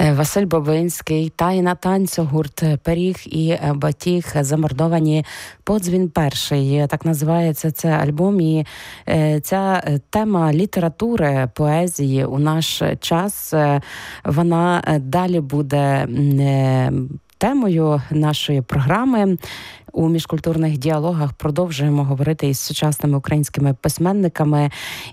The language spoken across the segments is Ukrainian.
Василь Бобинський, Таїна танцю, гурт «Пиріг» і «Батіг» замордовані «Подзвін перший». Так називається це альбом. І ця тема літератури, поезії у наш час, вона далі буде темою нашої програми. У міжкультурних діалогах продовжуємо говорити із сучасними українськими письменниками.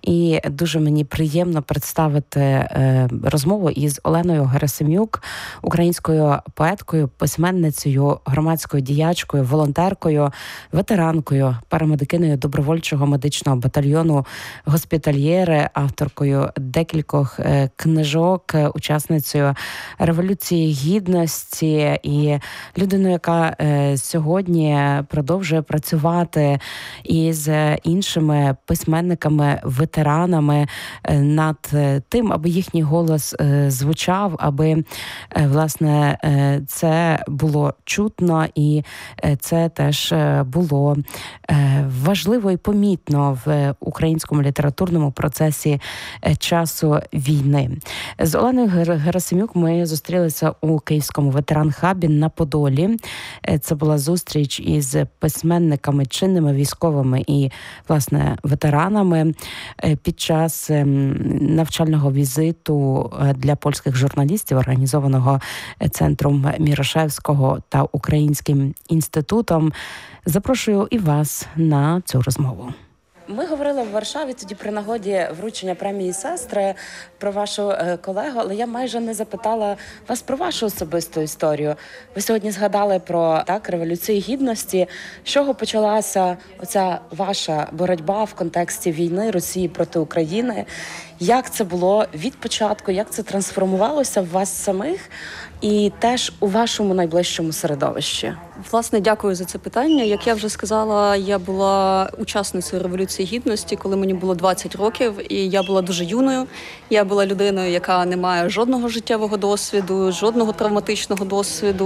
І дуже мені приємно представити розмову із Оленою Герасим'юк, українською поеткою, письменницею, громадською діячкою, волонтеркою, ветеранкою, парамедикиною добровольчого медичного батальйону «Госпітальєри», авторкою декількох книжок, учасницею Революції Гідності і людиною, яка сьогодні продовжує працювати із іншими письменниками, ветеранами над тим, аби їхній голос звучав, аби, власне, це було чутно і це теж було важливо і помітно в українському літературному процесі часу війни. З Оленою Герасим'юк ми зустрілися у Київському ветеран-хабі на Подолі. Це була зустріч із письменниками, чинними військовими і, власне, ветеранами під час навчального візиту для польських журналістів, організованого Центром Мірошевського та Українським інститутом. Запрошую і вас на цю розмову. Ми говорили в Варшаві тоді при нагоді вручення премії «Сестри» про вашу колегу, але я майже не запитала вас про вашу особисту історію. Ви сьогодні згадали про Революцію Гідності. З чого почалася оця ваша боротьба в контексті війни Росії проти України? Як це було від початку, як це трансформувалося в вас самих і теж у вашому найближчому середовищі? Власне, дякую за це питання. Як я вже сказала, я була учасницею Революції Гідності, коли мені було 20 років, і я була дуже юною. Я була людиною, яка не має жодного життєвого досвіду, жодного травматичного досвіду.